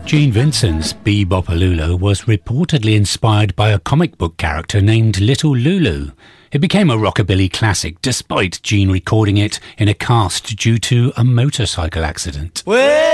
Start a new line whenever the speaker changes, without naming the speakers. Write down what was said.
Gene Vincent's Be-Bop-A-Lulu was reportedly inspired by a comic book character named Little Lulu. It became a rockabilly classic despite Gene recording it in a cast due to a motorcycle accident.